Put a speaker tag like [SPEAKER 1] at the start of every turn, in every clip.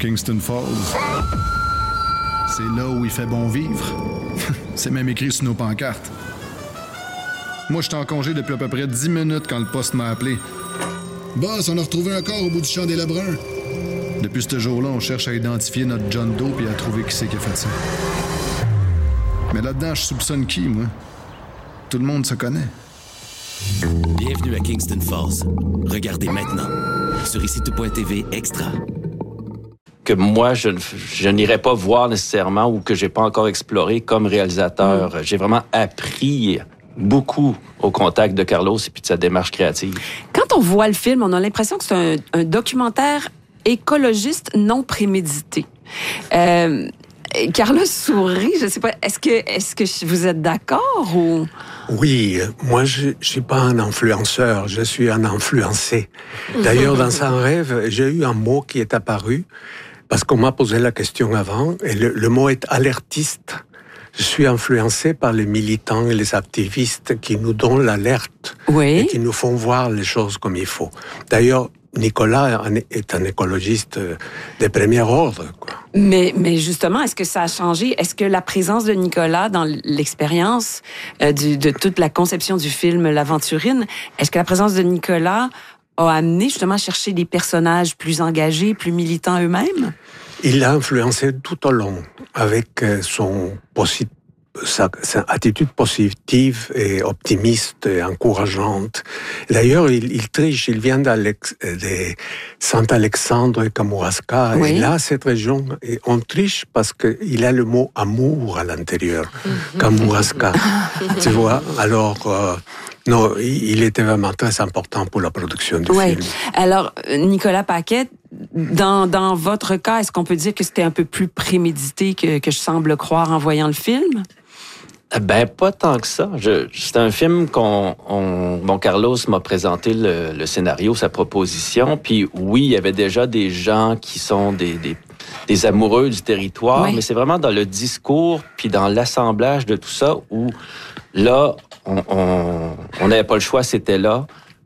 [SPEAKER 1] Kingston Falls. C'est là où il fait bon vivre. C'est même écrit sur nos pancartes. Moi, j'étais en congé depuis à peu près 10 minutes quand le poste m'a appelé. Boss, on a retrouvé un corps au bout du champ des Lebrun. Depuis ce jour-là, on cherche à identifier notre John Doe et à trouver qui c'est qui a fait ça. Mais là-dedans, je soupçonne qui, moi? Tout le monde se connaît.
[SPEAKER 2] Bienvenue à Kingston Falls. Regardez maintenant sur ICITO.tv Extra.
[SPEAKER 3] Que moi, je n'irai pas voir nécessairement ou que j'ai pas encore exploré comme réalisateur. J'ai vraiment appris beaucoup au contact de Carlos et puis de sa démarche créative.
[SPEAKER 4] Quand on voit le film, on a l'impression que c'est un documentaire écologiste non prémédité. Carlos sourit, je sais pas, est-ce que vous êtes d'accord ou...
[SPEAKER 5] Oui, moi je suis pas un influenceur, je suis un influencé. D'ailleurs, dans un rêve, j'ai eu un mot qui est apparu, parce qu'on m'a posé la question avant, et le mot est alertiste. Je suis influencé par les militants et les activistes qui nous donnent l'alerte et qui nous font voir les choses comme il faut. D'ailleurs, Nicolas est un écologiste de premier ordre, quoi.
[SPEAKER 4] Mais justement, est-ce que ça a changé? Est-ce que la présence de Nicolas dans l'expérience de toute la conception du film L'Aventurine, est-ce que la présence de Nicolas a amené justement à chercher des personnages plus engagés, plus militants eux-mêmes?
[SPEAKER 5] Il l'a influencé tout au long avec sa attitude positive et optimiste et encourageante. D'ailleurs, il triche, il vient de Saint-Alexandre et Kamouraska. Oui. Et là, cette région, on triche parce qu'il a le mot amour à l'intérieur. Kamouraska. Tu vois? Alors, non, il était vraiment très important pour la production du film.
[SPEAKER 4] Alors, Nicolas Paquette, dans votre cas, est-ce qu'on peut dire que c'était un peu plus prémédité que je semble croire en voyant le film?
[SPEAKER 3] Ben, pas tant que ça. C'est un film Bon, Carlos m'a présenté le scénario, sa proposition, puis oui, il y avait déjà des gens qui sont des amoureux du territoire, mais c'est vraiment dans le discours puis dans l'assemblage de tout ça où, là, on n'avait pas le choix, c'était là.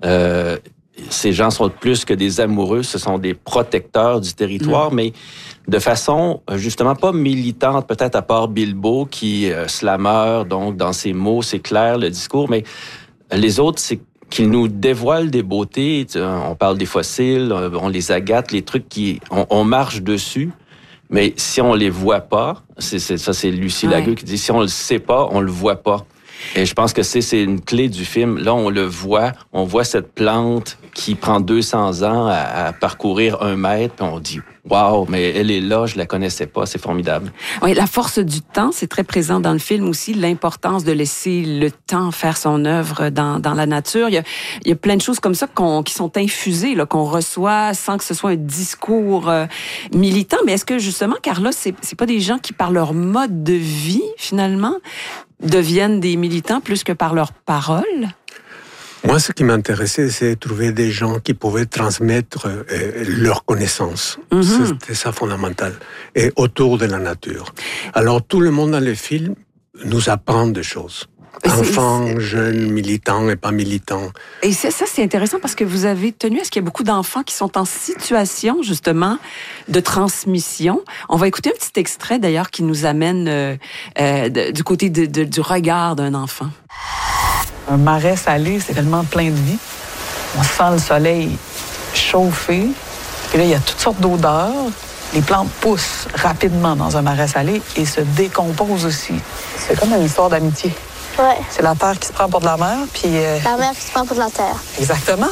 [SPEAKER 3] Ces gens sont plus que des amoureux, ce sont des protecteurs du territoire, mais de façon justement pas militante, peut-être à part Bilbo qui slammer, donc dans ses mots, c'est clair le discours, mais les autres, c'est qu'ils nous dévoilent des beautés. On parle des fossiles, on les agatte, les trucs on marche dessus, mais si on les voit pas, c'est Lucie Lagueux qui dit, si on le sait pas, on le voit pas. Et je pense que c'est une clé du film. Là, on le voit, on voit cette plante qui prend 200 ans à parcourir 1 mètre, puis on dit « Wow, mais elle est là, je la connaissais pas, c'est formidable. »
[SPEAKER 4] Oui, la force du temps, c'est très présent dans le film aussi, l'importance de laisser le temps faire son œuvre dans la nature. Il y a plein de choses comme ça qui sont infusées, là, qu'on reçoit sans que ce soit un discours militant. Mais est-ce que justement, Carlos, c'est pas des gens qui, par leur mode de vie, finalement, deviennent des militants plus que par leurs paroles?
[SPEAKER 5] Moi, ce qui m'intéressait, c'est de trouver des gens qui pouvaient transmettre leurs connaissances. C'était ça fondamental. Et autour de la nature. Alors, tout le monde dans les films nous apprend des choses. Enfants, jeunes, militants et pas militants.
[SPEAKER 4] Et ça, c'est intéressant parce que vous avez tenu à ce qu'il y ait beaucoup d'enfants qui sont en situation, justement, de transmission. On va écouter un petit extrait, d'ailleurs, qui nous amène du côté du regard d'un enfant.
[SPEAKER 6] Un marais salé, c'est tellement plein de vie. On sent le soleil chauffer. Puis là, il y a toutes sortes d'odeurs. Les plantes poussent rapidement dans un marais salé et se décomposent aussi. C'est comme une histoire d'amitié.
[SPEAKER 7] Ouais.
[SPEAKER 6] C'est la terre qui se prend pour de la mer, puis...
[SPEAKER 7] La mer qui se prend pour de la terre.
[SPEAKER 6] Exactement.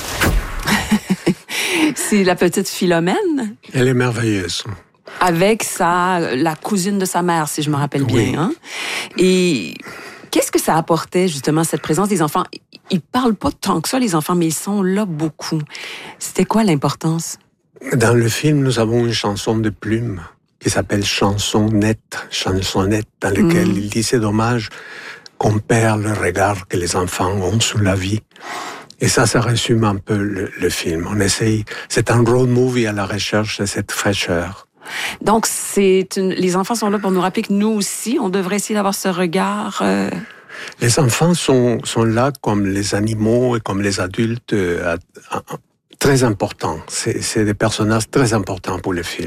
[SPEAKER 4] C'est la petite Philomène.
[SPEAKER 5] Elle est merveilleuse.
[SPEAKER 4] Avec la cousine de sa mère, si je me rappelle bien. Hein? Et qu'est-ce que ça apportait, justement, cette présence des enfants? Ils parlent pas tant que ça, les enfants, mais ils sont là beaucoup. C'était quoi l'importance?
[SPEAKER 5] Dans le film, nous avons une chanson de Plume qui s'appelle Chansonnette, dans laquelle il dit c'est dommage qu'on perd le regard que les enfants ont sur la vie. Et ça résume un peu le film. On essaye, c'est un road movie à la recherche de cette fraîcheur.
[SPEAKER 4] Donc, les enfants sont là pour nous rappeler que nous aussi, on devrait essayer d'avoir ce regard...
[SPEAKER 5] Les enfants sont là comme les animaux et comme les adultes, très importants. C'est des personnages très importants pour le film.